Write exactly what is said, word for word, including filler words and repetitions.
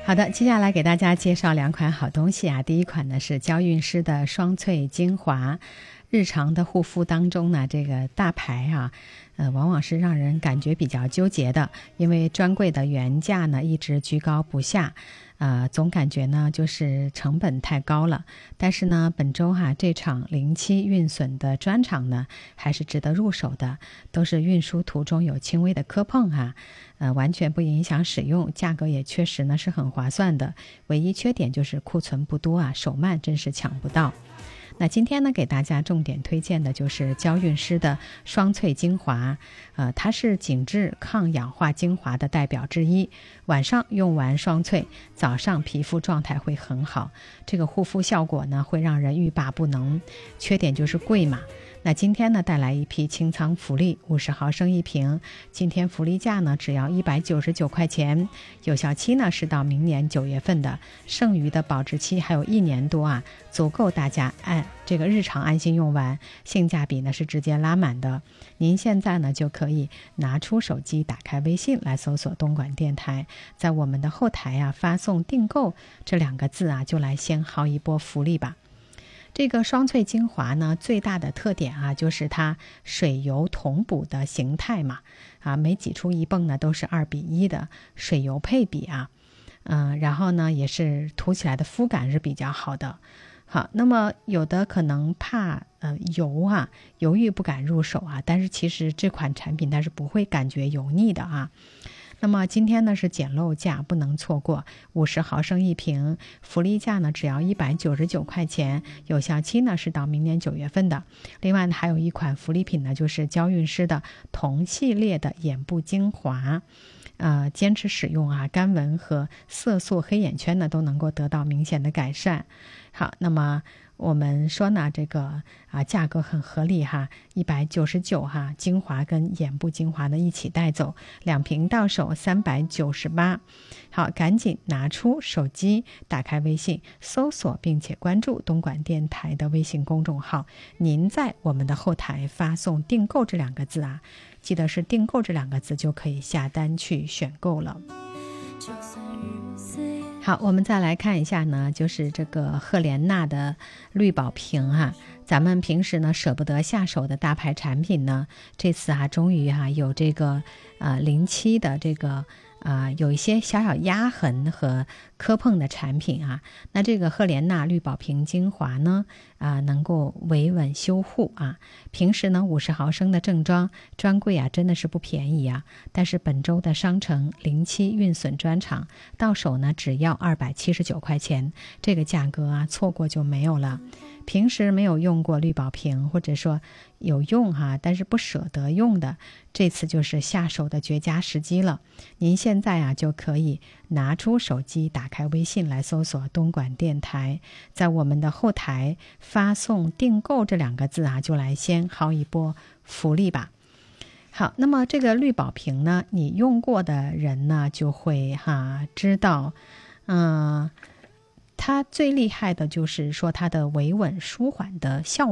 好的，接下来给大家介绍两款好东西啊。第一款呢是娇韵诗的双萃精华。日常的护肤当中呢，这个大牌啊，呃，往往是让人感觉比较纠结的，因为专柜的原价呢一直居高不下，呃，总感觉呢就是成本太高了。但是呢，本周哈、啊、这场零七运损的专场呢，还是值得入手的，都是运输途中有轻微的磕碰哈、啊，呃，完全不影响使用，价格也确实呢是很划算的。唯一缺点就是库存不多啊，手慢真是抢不到。那今天呢，给大家重点推荐的就是娇韵诗的双萃精华，呃，它是紧致抗氧化精华的代表之一。晚上用完双萃，早上皮肤状态会很好，这个护肤效果呢会让人欲罢不能。缺点就是贵嘛。那今天呢，带来一批清仓福利，五十毫升一瓶，今天福利价呢只要一百九十九块钱，有效期呢是到明年九月份的，剩余的保质期还有一年多啊，足够大家按这个日常安心用完，性价比呢是直接拉满的。您现在呢就可以拿出手机，打开微信来搜索东莞电台，在我们的后台啊发送订购这两个字啊，就来先薅一波福利吧。这个双萃精华呢，最大的特点啊，就是它水油同补的形态嘛，啊，每挤出一泵呢都是二比一的水油配比啊，嗯、呃，然后呢也是涂起来的肤感是比较好的。好，那么有的可能怕呃油啊，犹豫不敢入手啊，但是其实这款产品它是不会感觉油腻的啊。那么今天呢是捡漏价，不能错过，五十毫升一瓶，福利价呢只要一百九十九块钱，有效期呢是到明年九月份的。另外呢还有一款福利品呢，就是娇韵诗的同系列的眼部精华。呃，坚持使用啊，干纹和色素黑眼圈呢都能够得到明显的改善。好，那么我们说呢，这个啊价格很合理哈，一百九十九哈，精华跟眼部精华呢一起带走，两瓶到手三百九十八。好，赶紧拿出手机，打开微信，搜索并且关注东莞电台的微信公众号，您在我们的后台发送订购这两个字啊，记得是订购这两个字就可以下单去选购了。好，我们再来看一下呢，就是这个赫莲娜的绿宝瓶哈，咱们平时呢舍不得下手的大牌产品呢，这次啊终于哈、啊、有这个呃零七的这个啊、呃、有一些小小压痕和磕碰的产品啊，那这个赫莲娜绿宝瓶精华呢啊、呃、能够维稳修护啊，平时呢五十毫升的正装专柜啊真的是不便宜啊，但是本周的商城零七运损专场到手呢只要二百七十九块钱，这个价格啊错过就没有了。平时没有用过绿宝瓶，或者说有用哈，但是不舍得用的，这次就是下手的绝佳时机了。您现在啊就可以拿出手机，打开微信来搜索东莞电台，在我们的后台发送订购这两个字啊，就来先薅一波福利吧。好，那么这个绿宝瓶呢，你用过的人呢就会哈知道，嗯、呃。它最厉害的就是说它的维稳舒缓的效果。